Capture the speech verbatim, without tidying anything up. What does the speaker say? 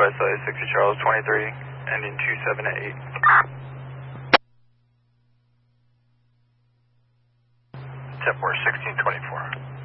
by size sixty Charles twenty-three, ending two seven eight. Tempor sixteen twenty-four.